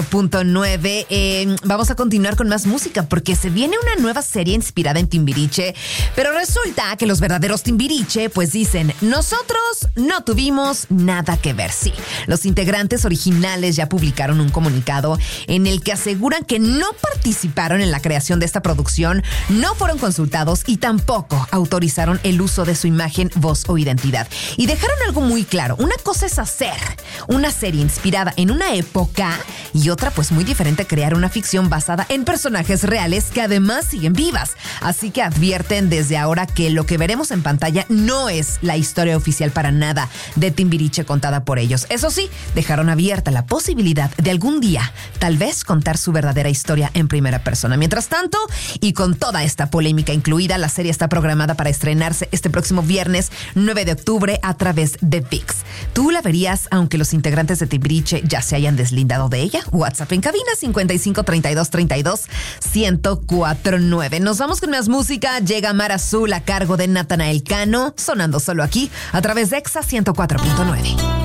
104.9. Vamos a continuar con más música porque se viene una nueva serie inspirada en Timbiriche, pero resulta que los verdaderos Timbiriche pues dicen, nosotros no tuvimos nada que ver. Sí, los integrantes originales ya publicaron un comunicado en el que aseguran que no participaron en la creación de esta producción, no fueron consultados y tampoco autorizaron el uso de su imagen, voz o identidad. Y dejaron algo muy claro, una cosa es hacer una serie inspirada en una época y otra pues muy diferente crear una ficción basada en personajes reales que además siguen vivas. Así que advierten desde ahora que lo que veremos en pantalla no es la historia oficial para nada de Timbiriche contada por ellos. Eso sí, dejaron abierta la posibilidad de algún día tal vez contar su verdadera historia en primera persona. Mientras tanto, y con toda esta polémica incluida, la serie está programada para estrenarse este próximo viernes 9 de octubre a través de ViX. ¿Tú la verías aunque los integrantes de Timbiriche ya se hayan deslindado de ella? WhatsApp en cabina 55 32 32 1049. Nos vamos con más música. Llega Mar Azul a cargo de Natanael Cano, sonando solo aquí a través de Exa 104.9.